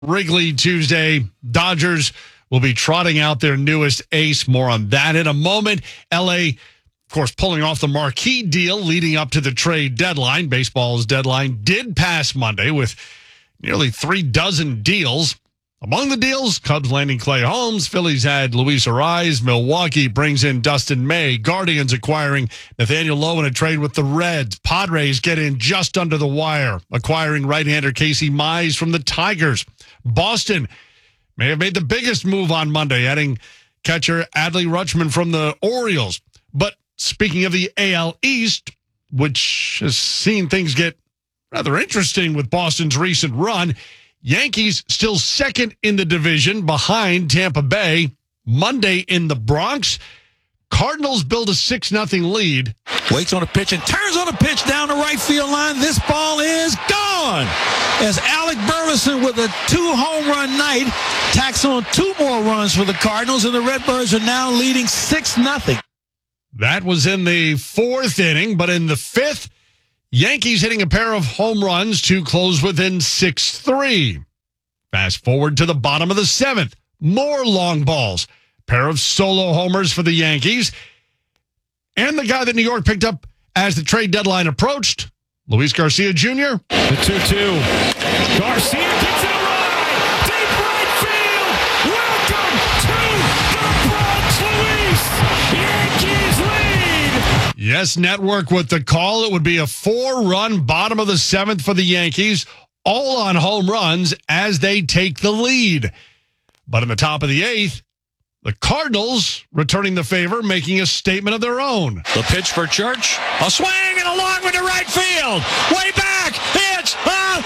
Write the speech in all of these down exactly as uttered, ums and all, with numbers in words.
Wrigley Tuesday. Dodgers will be trotting out their newest ace. More on that in a moment. L A, of course, pulling off the marquee deal leading up to the trade deadline. Baseball's deadline did pass Monday with nearly three dozen deals. Among the deals, Cubs landing Clay Holmes, Phillies had Luis Arraez, Milwaukee brings in Dustin May, Guardians acquiring Nathaniel Lowe in a trade with the Reds, Padres get in just under the wire, acquiring right-hander Casey Mize from the Tigers. Boston may have made the biggest move on Monday, adding catcher Adley Rutschman from the Orioles. But speaking of the A L East, which has seen things get rather interesting with Boston's recent run, Yankees still second in the division behind Tampa Bay. Monday in the Bronx, Cardinals build a six nothing lead. Waits on a pitch and turns on a pitch down the right field line. This ball is gone. As Alec Burleson with a two-home run night tacks on two more runs for the Cardinals, and the Redbirds are now leading six nothing. That was in the fourth inning, but in the fifth, Yankees hitting a pair of home runs to close within six three. Fast forward to the bottom of the seventh. More long balls. Pair of solo homers for the Yankees. And the guy that New York picked up as the trade deadline approached, Luis Garcia Junior The two two. Garcia gets it away. Deep right field. Welcome to the Bronx, Luis. Yankees lead. Yes, Network with the call. It would be a four-run bottom of the seventh for the Yankees, all on home runs as they take the lead. But in the top of the eighth, the Cardinals returning the favor, making a statement of their own. The pitch for Church. A swing and a long one to right field. Way back. It's a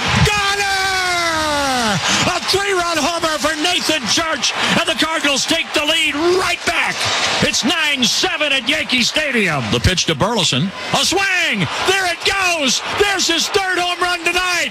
gunner. A three-run homer for Nathan Church. And the Cardinals take the lead right back. It's nine seven at Yankee Stadium. The pitch to Burleson. A swing. There it goes. There's his third home run tonight.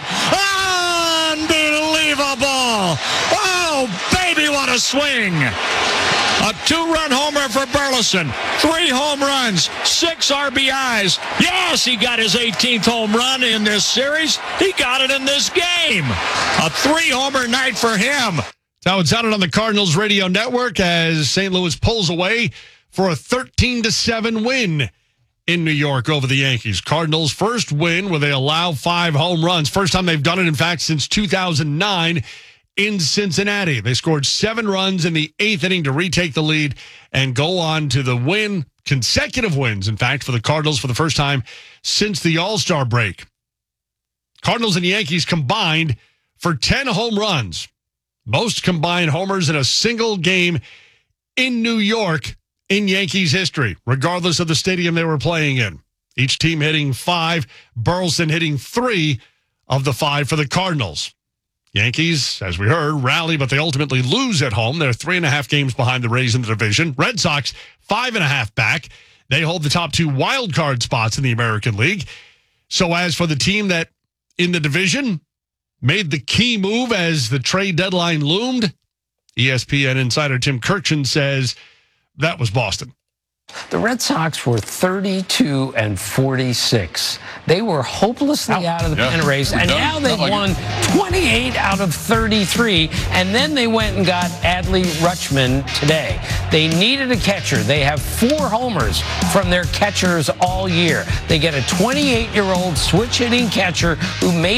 Unbelievable. Oh, baby, what a swing. A two-run homer for Burleson. Three home runs, six R B Is. Yes, he got his eighteenth home run in this series. He got it in this game. A three-homer night for him. That's how it sounded on the Cardinals radio network as Saint Louis pulls away for a thirteen to seven win in New York over the Yankees. Cardinals' first win where they allow five home runs. First time they've done it, in fact, since two thousand nine. In Cincinnati. They scored seven runs in the eighth inning to retake the lead and go on to the win, consecutive wins, in fact, for the Cardinals for the first time since the All-Star break. Cardinals and Yankees combined for ten home runs. Most combined homers in a single game in New York in Yankees history, regardless of the stadium they were playing in. Each team hitting five, Burleson hitting three of the five for the Cardinals. Yankees, as we heard, rally, but they ultimately lose at home. They're three and a half games behind the Rays in the division. Red Sox, five and a half back. They hold the top two wild card spots in the American League. So as for the team that in the division made the key move as the trade deadline loomed, E S P N insider Tim Kurkjian says that was Boston. The Red Sox were thirty-two and forty-six. They were hopelessly out, out of the yeah, pennant race, and done. now they've like won it. twenty-eight out of thirty-three, and then they went and got Adley Rutschman today. They needed a catcher. They have four homers from their catchers all year. They get a twenty-eight-year-old switch-hitting catcher who made